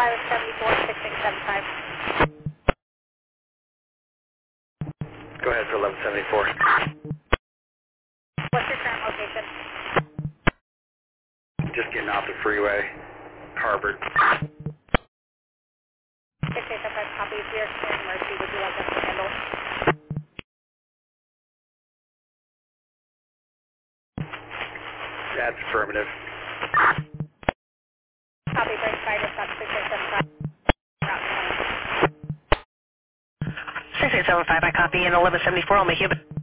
1174, 6675. Go ahead for 1174. What's your current location? Just getting off the freeway. Harvard. 6675 copy. If you're here in Mercy, would you like us to handle? That's affirmative. Copy, bridge 5 is up 6675. 6875, I copy in 1174. I'll make you.